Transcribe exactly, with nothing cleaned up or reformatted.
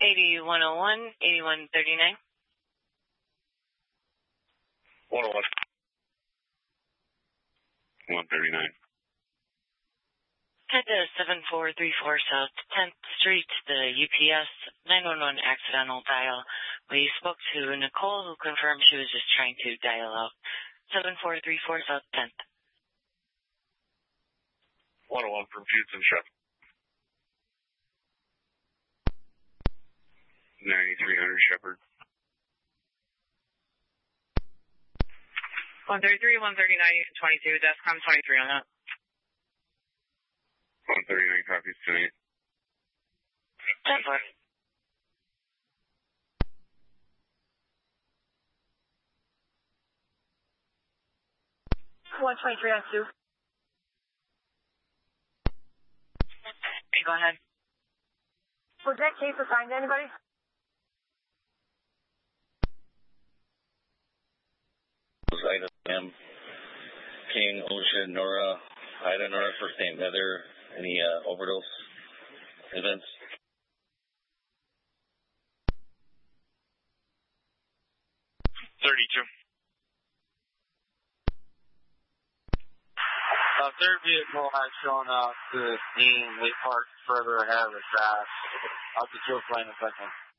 eighty-one oh one, eighty-one thirty-nine. one oh one. one thirty-nine. Head to seven four three four South tenth Street, the U P S nine one one accidental dial. We spoke to Nicole, who confirmed she was just trying to dial out. seven four three four South tenth. one oh one from Judson Chef. ninety-three hundred Shepherd. one thirty-three, one thirty-nine, twenty-two, Descom twenty-three on that. one thirty-nine copies tonight. ten four. one twenty-three on two. Okay, go ahead. Was that case assigned to anybody? Ida M. King, Ocean, Nora, Ida, Nora, first name, Heather. Any uh, overdose events? thirty-two. Uh, third vehicle has shown up to the scene. They parked further ahead of the crash. I'll get you a plane in a second.